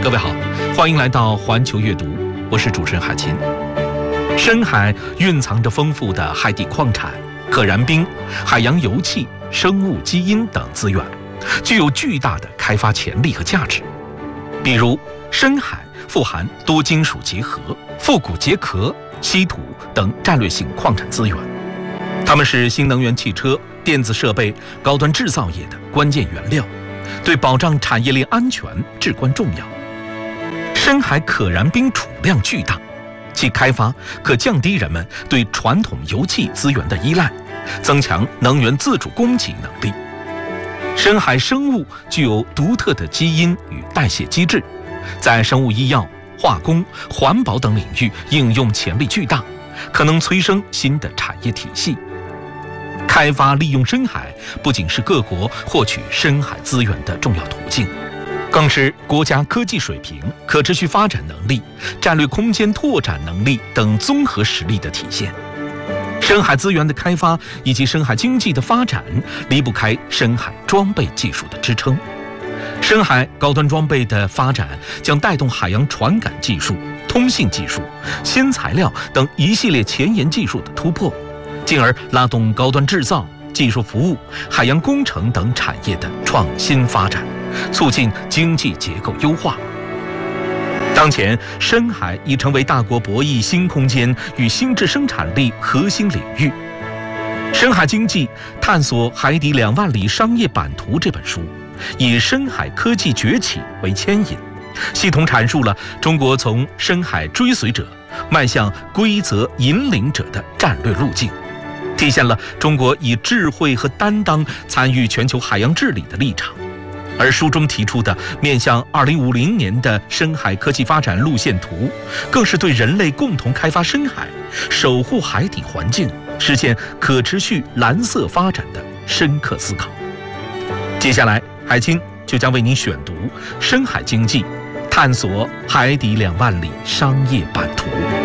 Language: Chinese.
各位好，欢迎来到环球阅读，我是主持人海琴。深海蕴藏着丰富的海底矿产、可燃冰、海洋油气、生物基因等资源，具有巨大的开发潜力和价值。比如，深海富含多金属结合、复古结壳、稀土等战略性矿产资源，它们是新能源汽车、电子设备、高端制造业的关键原料，对保障产业链安全至关重要。深海可燃冰储量巨大，其开发可降低人们对传统油气资源的依赖，增强能源自主供给能力。深海生物具有独特的基因与代谢机制，在生物医药、化工、环保等领域应用潜力巨大，可能催生新的产业体系。开发利用深海不仅是各国获取深海资源的重要途径，更是国家科技水平、可持续发展能力、战略空间拓展能力等综合实力的体现。深海资源的开发以及深海经济的发展离不开深海装备技术的支撑。深海高端装备的发展将带动海洋传感技术、通信技术、新材料等一系列前沿技术的突破，进而拉动高端制造、技术服务、海洋工程等产业的创新发展，促进经济结构优化。当前，深海已成为大国博弈新空间与新质生产力核心领域。深海经济探索海底2万里商业版图这本书，以深海科技崛起为牵引，系统阐述了中国从深海追随者迈向规则引领者的战略路径，体现了中国以智慧和担当参与全球海洋治理的立场。而书中提出的面向2050年的深海科技发展路线图，更是对人类共同开发深海、守护海底环境、实现可持续蓝色发展的深刻思考。接下来，海清就将为您选读《深海经济：探索海底2万里商业版图》。